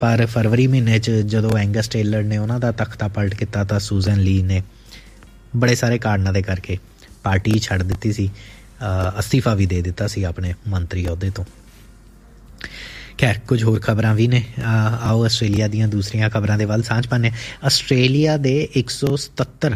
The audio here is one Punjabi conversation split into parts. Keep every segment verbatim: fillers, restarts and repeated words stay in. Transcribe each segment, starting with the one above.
ਪਰ ਫਰਵਰੀ ਮਹੀਨੇ 'ਚ ਜਦੋਂ ਐਂਗਸ ਟੇਲਰ ਨੇ ਉਹਨਾਂ ਦਾ ਤਖਤਾ ਪਲਟ ਕੀਤਾ ਤਾਂ ਸੂਜ਼ਨ ਲੀ ਨੇ ਬੜੇ ਸਾਰੇ ਕਾਰਨਾਂ ਦੇ ਕਰਕੇ ਪਾਰਟੀ ਛੱਡ ਦਿੱਤੀ ਸੀ, ਅਸਤੀਫਾ ਵੀ ਦੇ ਦਿੱਤਾ ਸੀ ਆਪਣੇ ਮੰਤਰੀ ਅਹੁਦੇ ਤੋਂ। ਖੈਰ ਕੁਝ ਹੋਰ ਖਬਰਾਂ ਵੀ ਨੇ, ਆਓ ਆਸਟ੍ਰੇਲੀਆ ਦੀਆਂ ਦੂਸਰੀਆਂ ਖਬਰਾਂ ਦੇ ਵੱਲ ਸਾਂਝ ਪਾਉਂਦੇ। ਆਸਟ੍ਰੇਲੀਆ ਦੇ ਇੱਕ ਸੌ ਸਤੱਤਰ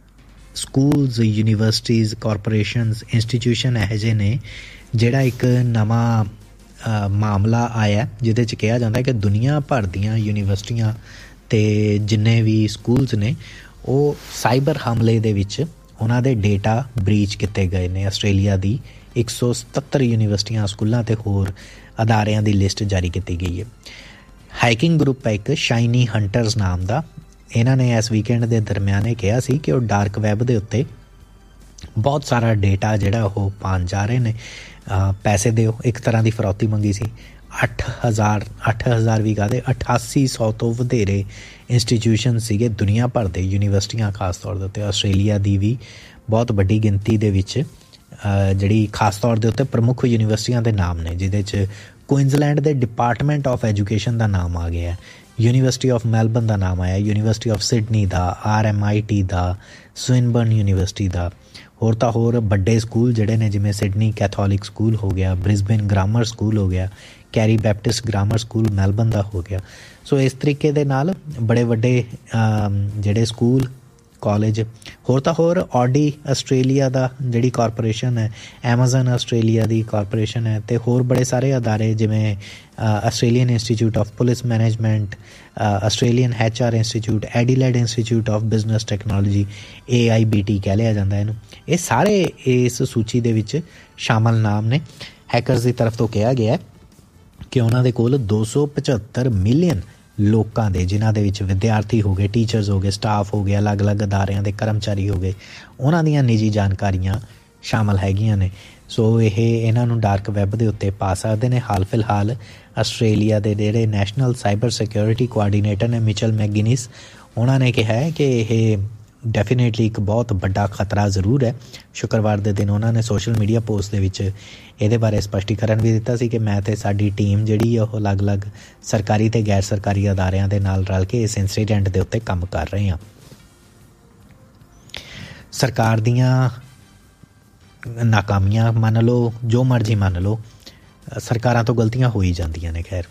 ਸਕੂਲਜ਼, ਯੂਨੀਵਰਸਿਟੀਜ਼, ਕਾਰਪੋਰੇਸ਼ਨਸ, ਇੰਸਟੀਟਿਊਸ਼ਨ ਇਹੋ ਜਿਹੇ ਨੇ ਜਿਹੜਾ ਇੱਕ ਨਵਾਂ ਮਾਮਲਾ ਆਇਆ ਜਿਹਦੇ 'ਚ ਕਿਹਾ ਜਾਂਦਾ ਕਿ ਦੁਨੀਆ ਭਰ ਦੀਆਂ ਯੂਨੀਵਰਸਿਟੀਆਂ ਅਤੇ ਜਿੰਨੇ ਵੀ ਸਕੂਲਸ ਨੇ ਉਹ ਸਾਈਬਰ ਹਮਲੇ ਦੇ ਵਿੱਚ ਉਹਨਾਂ ਦੇ ਡੇਟਾ ਬਰੀਚ ਕੀਤੇ ਗਏ ਨੇ। ਆਸਟ੍ਰੇਲੀਆ ਦੀ ਇੱਕ ਸੌ ਸਤੱਤਰ ਯੂਨੀਵਰਸਿਟੀਆਂ, ਸਕੂਲਾਂ ਅਤੇ ਹੋਰ ਅਦਾਰਿਆਂ ਦੀ ਲਿਸਟ ਜਾਰੀ ਕੀਤੀ ਗਈ ਹੈ। ਹਾਈਕਿੰਗ ਗਰੁੱਪ ਹੈ ਇੱਕ ਸ਼ਾਈਨੀ ਹੰਟਰਸ ਨਾਮ ਦਾ, ਇਹਨਾਂ ਨੇ ਇਸ ਵੀਕਐਂਡ ਦੇ ਦਰਮਿਆਨ ਇਹ ਕਿਹਾ ਸੀ ਕਿ ਉਹ ਡਾਰਕ ਵੈਬ ਦੇ ਉੱਤੇ ਬਹੁਤ ਸਾਰਾ ਡੇਟਾ ਜਿਹੜਾ ਉਹ ਪਾਉਣ ਜਾ ਰਹੇ ਨੇ। ਪੈਸੇ ਦਿਓ, ਇੱਕ ਤਰ੍ਹਾਂ ਦੀ ਫਰੌਤੀ ਮੰਗੀ ਸੀ। ਅੱਠ ਹਜ਼ਾਰ ਅੱਠ ਹਜ਼ਾਰ ਵੀ ਕਾਹਦੇ ਅਠਾਸੀ ਸੌ ਤੋਂ ਵਧੇਰੇ ਇੰਸਟੀਟਿਊਸ਼ਨ ਸੀਗੇ ਦੁਨੀਆ ਭਰ ਦੇ, ਯੂਨੀਵਰਸਿਟੀਆਂ ਖਾਸ ਤੌਰ ਦੇ ਉੱਤੇ। ਆਸਟ੍ਰੇਲੀਆ ਦੀ ਵੀ ਬਹੁਤ ਵੱਡੀ ਗਿਣਤੀ ਦੇ ਵਿੱਚ ਜਿਹੜੀ ਖਾਸ ਤੌਰ ਦੇ ਉੱਤੇ ਪ੍ਰਮੁੱਖ ਯੂਨੀਵਰਸਿਟੀਆਂ ਦੇ ਨਾਮ ਨੇ, ਜਿਹਦੇ 'ਚ ਕੁਇਨਜ਼ਲੈਂਡ ਦੇ ਡਿਪਾਰਟਮੈਂਟ ਆਫ ਐਜੂਕੇਸ਼ਨ ਦਾ ਨਾਮ ਆ ਗਿਆ, ਯੂਨੀਵਰਸਿਟੀ ਆਫ ਮੈਲਬਰਨ ਦਾ ਨਾਮ ਆਇਆ, university of Sydney the, R M I T the, ਸਵਿਨਬਰਨ university ਦਾ, ਹੋਰ ਤਾਂ ਹੋਰ ਵੱਡੇ ਸਕੂਲ ਜਿਹੜੇ ਨੇ ਜਿਵੇਂ ਸਿਡਨੀ ਕੈਥੋਲਿਕ ਸਕੂਲ ਹੋ ਗਿਆ, ਬ੍ਰਿਸਬੇਨ ਗ੍ਰਾਮਰ ਸਕੂਲ ਹੋ ਗਿਆ, carry Baptist grammar school Melbourne ਦਾ ਹੋ ਗਿਆ। ਸੋ ਇਸ ਤਰੀਕੇ ਦੇ ਨਾਲ ਬੜੇ ਵੱਡੇ ਜਿਹੜੇ ਸਕੂਲ, ਕਾਲਜ, ਹੋਰ ਤਾਂ ਹੋਰ ਆਡੀ ਆਸਟ੍ਰੇਲੀਆ ਦਾ ਜਿਹੜੀ ਕਾਰਪੋਰੇਸ਼ਨ ਹੈ, ਐਮਾਜ਼ਨ ਆਸਟ੍ਰੇਲੀਆ ਦੀ ਕਾਰਪੋਰੇਸ਼ਨ ਹੈ, ਅਤੇ ਹੋਰ ਬੜੇ ਸਾਰੇ ਅਦਾਰੇ ਜਿਵੇਂ Australian institute of police management, Australian H R institute, Adelaide institute of business technology, A I B T ਕਹਿ ਲਿਆ ਜਾਂਦਾ ਇਹਨੂੰ, ਇਹ ਸਾਰੇ ਇਸ ਸੂਚੀ ਦੇ ਵਿੱਚ ਸ਼ਾਮਲ ਨਾਮ ਨੇ। ਹੈਕਰਸ ਦੀ ਤਰਫ ਤੋਂ ਕਿਹਾ ਗਿਆ ਕਿ ਉਹਨਾਂ ਦੇ ਕੋਲ ਦੋ ਸੌ ਪਝੱਤਰ ਮਿਲੀਅਨ ਲੋਕਾਂ ਦੇ, ਜਿਨ੍ਹਾਂ ਦੇ ਵਿੱਚ ਵਿਦਿਆਰਥੀ ਹੋ ਗਏ, ਟੀਚਰਸ ਹੋ ਗਏ, ਸਟਾਫ ਹੋ ਗਿਆ, ਅਲੱਗ-ਅਲੱਗ ਅਦਾਰਿਆਂ ਦੇ ਕਰਮਚਾਰੀ ਹੋ ਗਏ, ਉਹਨਾਂ ਦੀਆਂ ਨਿੱਜੀ ਜਾਣਕਾਰੀਆਂ ਸ਼ਾਮਲ ਹੈਗੀਆਂ ਨੇ। ਸੋ ਇਹ ਇਹਨਾਂ ਨੂੰ ਡਾਰਕ ਵੈੱਬ ਦੇ ਉੱਤੇ ਪਾ ਸਕਦੇ ਨੇ। ਹਾਲ ਫਿਲਹਾਲ ਆਸਟ੍ਰੇਲੀਆ ਦੇ ਜਿਹੜੇ ਨੈਸ਼ਨਲ ਸਾਈਬਰ ਸਿਕਿਉਰਿਟੀ ਕੋਆਰਡੀਨੇਟਰ ਨੇ ਮਿਚਲ ਮੈਗਿਨਿਸ, ਉਹਨਾਂ ਨੇ ਕਿਹਾ ਹੈ ਕਿ ਇਹ ਡੈਫੀਨੇਟਲੀ ਇੱਕ ਬਹੁਤ ਵੱਡਾ ਖਤਰਾ ਜ਼ਰੂਰ ਹੈ। ਸ਼ੁੱਕਰਵਾਰ ਦੇ ਦਿਨ ਉਹਨਾਂ ਨੇ ਸੋਸ਼ਲ ਮੀਡੀਆ ਪੋਸਟ ਦੇ ਵਿੱਚ ਇਹਦੇ ਬਾਰੇ ਸਪਸ਼ਟੀਕਰਨ ਵੀ ਦਿੱਤਾ ਸੀ ਕਿ ਮੈਂ ਅਤੇ ਸਾਡੀ ਟੀਮ ਜਿਹੜੀ ਉਹ ਅਲੱਗ-ਅਲੱਗ ਸਰਕਾਰੀ ਅਤੇ ਗੈਰ ਸਰਕਾਰੀ ਅਦਾਰਿਆਂ ਦੇ ਨਾਲ ਰਲ ਕੇ ਇਸ ਇੰਸੀਡੈਂਟ ਦੇ ਉੱਤੇ ਕੰਮ ਕਰ ਰਹੇ ਹਾਂ। ਸਰਕਾਰ ਦੀਆਂ ਨਾਕਾਮੀਆਂ ਮੰਨ ਲਓ, ਜੋ ਮਰਜ਼ੀ ਮੰਨ ਲਓ, ਸਰਕਾਰਾਂ ਤੋਂ ਗਲਤੀਆਂ ਹੋ ਹੀ ਜਾਂਦੀਆਂ ਨੇ। ਖੈਰ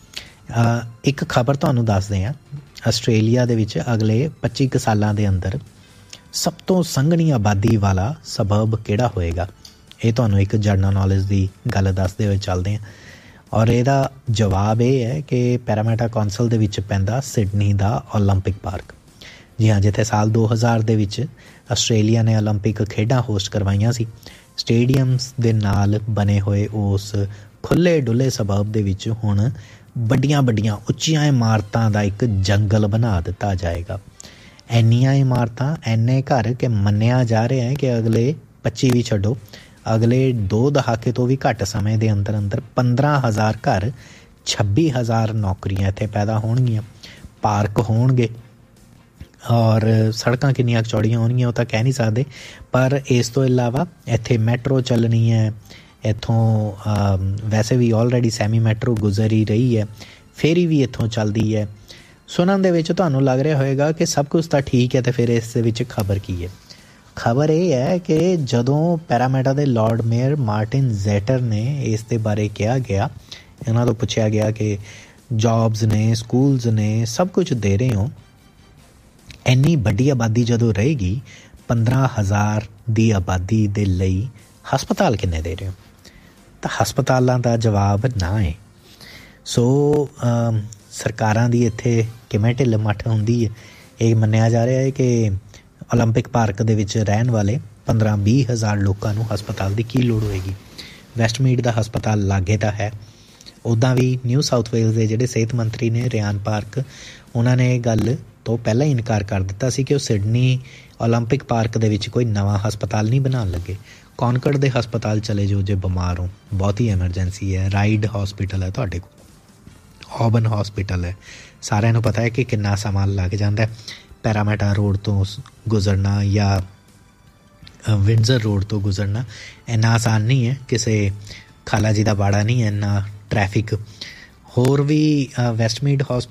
ਇੱਕ ਖਬਰ ਤੁਹਾਨੂੰ ਦੱਸਦੇ ਹਾਂ, ਆਸਟ੍ਰੇਲੀਆ ਦੇ ਵਿੱਚ ਅਗਲੇ ਪੱਚੀ ਕੁ ਸਾਲਾਂ ਦੇ ਅੰਦਰ ਸਭ ਤੋਂ ਸੰਘਣੀ ਆਬਾਦੀ ਵਾਲਾ ਸਬਬ ਕਿਹੜਾ ਹੋਏਗਾ, ਇਹ ਤੁਹਾਨੂੰ ਇੱਕ ਜਨਰਲ ਨੌਲੇਜ ਦੀ ਗੱਲ ਦੱਸਦੇ ਹੋਏ ਚੱਲਦੇ ਹਾਂ। ਔਰ ਇਹਦਾ ਜਵਾਬ ਇਹ ਹੈ ਕਿ ਪੈਰਾਮੀਟਾ ਕੌਂਸਲ ਦੇ ਵਿੱਚ ਪੈਂਦਾ ਸਿਡਨੀ ਦਾ ਓਲੰਪਿਕ ਪਾਰਕ। ਜੀ ਹਾਂ, ਜਿੱਥੇ ਸਾਲ ਦੋ ਹਜ਼ਾਰ ਦੇ ਵਿੱਚ ਆਸਟ੍ਰੇਲੀਆ ਨੇ ਓਲੰਪਿਕ ਖੇਡਾਂ ਹੋਸਟ ਕਰਵਾਈਆਂ ਸੀ। ਸਟੇਡੀਅਮਸ ਦੇ ਨਾਲ ਬਣੇ ਹੋਏ ਉਸ ਖੁੱਲ੍ਹੇ ਡੁੱਲੇ ਸਬਬ ਦੇ ਵਿੱਚ ਹੁਣ ਵੱਡੀਆਂ ਵੱਡੀਆਂ ਉੱਚੀਆਂ ਇਮਾਰਤਾਂ ਦਾ ਇੱਕ ਜੰਗਲ ਬਣਾ ਦਿੱਤਾ ਜਾਏਗਾ। ਇੰਨੀਆਂ ਇਮਾਰਤਾਂ, ਇੰਨੇ ਘਰ ਕਿ ਮੰਨਿਆ ਜਾ ਰਿਹਾ ਹੈ ਕਿ ਅਗਲੇ ਪੱਚੀ ਵੀ ਛੱਡੋ, ਅਗਲੇ ਦੋ ਦਹਾਕੇ ਤੋਂ ਵੀ ਘੱਟ ਸਮੇਂ ਦੇ ਅੰਦਰ ਅੰਦਰ ਪੰਦਰਾਂ ਹਜ਼ਾਰ ਘਰ, ਛੱਬੀ ਹਜ਼ਾਰ ਨੌਕਰੀਆਂ ਇੱਥੇ ਪੈਦਾ ਹੋਣਗੀਆਂ, ਪਾਰਕ ਹੋਣਗੇ। ਔਰ ਸੜਕਾਂ ਕਿੰਨੀਆਂ ਚੌੜੀਆਂ ਹੋਣਗੀਆਂ ਉਹ ਤਾਂ ਕਹਿ ਨਹੀਂ ਸਕਦੇ, ਪਰ ਇਸ ਤੋਂ ਇਲਾਵਾ ਇੱਥੇ ਮੈਟਰੋ ਚੱਲਣੀ ਹੈ। ਇੱਥੋਂ ਵੈਸੇ ਵੀ ਆਲਰੇਡੀ ਸੈਮੀ ਮੈਟਰੋ ਗੁਜ਼ਰ ਹੀ ਰਹੀ ਹੈ, ਫੇਰੀ ਵੀ ਇੱਥੋਂ ਚੱਲਦੀ ਹੈ। ਸੁਣਨ ਦੇ ਵਿੱਚ ਤੁਹਾਨੂੰ ਲੱਗ ਰਿਹਾ ਹੋਏਗਾ ਕਿ ਸਭ ਕੁਛ ਤਾਂ ਠੀਕ ਹੈ, ਅਤੇ ਫਿਰ ਇਸ ਦੇ ਵਿੱਚ ਖਬਰ ਕੀ ਹੈ? ਖਬਰ ਇਹ ਹੈ ਕਿ ਜਦੋਂ ਪੈਰਾਮੀਟਾ ਦੇ ਲਾਰਡ ਮੇਅਰ ਮਾਰਟਿਨ ਜ਼ੈਟਰ ਨੇ ਇਸ ਦੇ ਬਾਰੇ ਕਿਹਾ ਗਿਆ, ਇਹਨਾਂ ਤੋਂ ਪੁੱਛਿਆ ਗਿਆ ਕਿ ਜੌਬਸ ਨੇ, ਸਕੂਲਸ ਨੇ, ਸਭ ਕੁਛ ਦੇ ਰਹੇ ਹੋ, ਇੰਨੀ ਵੱਡੀ ਆਬਾਦੀ ਜਦੋਂ ਰਹੇਗੀ, ਪੰਦਰਾਂ ਹਜ਼ਾਰ ਦੀ ਆਬਾਦੀ ਦੇ ਲਈ ਹਸਪਤਾਲ ਕਿੰਨੇ ਦੇ ਰਹੇ ਹੋ? ਤਾਂ ਹਸਪਤਾਲਾਂ ਦਾ ਜਵਾਬ ਨਾ ਹੈ। ਸੋ ਸਰਕਾਰਾਂ ਦੀ ਇੱਥੇ ਕਿਵੇਂ ਢਿੱਲ ਮੱਠ ਹੁੰਦੀ ਹੈ? ਇਹ ਮੰਨਿਆ ਜਾ ਰਿਹਾ ਹੈ ਕਿ ਓਲੰਪਿਕ ਪਾਰਕ ਦੇ ਵਿੱਚ ਰਹਿਣ ਵਾਲੇ ਪੰਦਰਾਂ ਵੀਹ ਹਜ਼ਾਰ ਲੋਕਾਂ ਨੂੰ ਹਸਪਤਾਲ ਦੀ ਕੀ ਲੋੜ ਹੋਏਗੀ? ਵੈਸਟਮੀਡ ਦਾ ਹਸਪਤਾਲ ਲਾਗੇ ਤਾਂ ਹੈ। ਉੱਦਾਂ ਵੀ ਨਿਊ ਸਾਊਥ ਵੇਲਜ਼ ਦੇ ਜਿਹੜੇ ਸਿਹਤ ਮੰਤਰੀ ਨੇ ਰਿਆਨ ਪਾਰਕ, ਉਹਨਾਂ ਨੇ ਇਹ ਗੱਲ ਤੋਂ ਪਹਿਲਾਂ ਹੀ ਇਨਕਾਰ ਕਰ ਦਿੱਤਾ ਸੀ ਕਿ ਉਹ ਸਿਡਨੀ ਓਲੰਪਿਕ ਪਾਰਕ ਦੇ ਵਿੱਚ ਕੋਈ ਨਵਾਂ ਹਸਪਤਾਲ ਨਹੀਂ ਬਣਾਉਣ ਲੱਗੇ। ਕੌਨਕਰਡ ਦੇ ਹਸਪਤਾਲ ਚਲੇ ਜਾਓ ਜੇ ਬਿਮਾਰ ਹੋ, ਬਹੁਤ ਹੀ ਐਮਰਜੈਂਸੀ ਹੈ। ਰਾਈਡ ਹੌਸਪੀਟਲ ਹੈ ਤੁਹਾਡੇ ਕੋਲ, ਹੌਬਨ ਹੌਸਪੀਟਲ ਹੈ। ਸਾਰਿਆਂ ਨੂੰ ਪਤਾ ਹੈ ਕਿ ਕਿੰਨਾ ਸਮਾਂ ਲੱਗ ਜਾਂਦਾ ਪੈਰਾਮੀਟਾ ਰੋਡ ਤੋਂ ਗੁਜ਼ਰਨਾ ਜਾਂ ਵਿੰਡਜ਼ਰ ਰੋਡ ਤੋਂ ਗੁਜ਼ਰਨਾ। ਇੰਨਾ ਆਸਾਨ ਨਹੀਂ ਹੈ, ਕਿਸੇ ਖਾਲਾ ਜੀ ਦਾ ਬਾੜਾ ਨਹੀਂ ਹੈ, ਇੰਨਾ ਟ੍ਰੈਫਿਕ ਹੋਰ ਵੀ ਵੈਸਟਮੀਡ ਹੌਸਪੀਟਲ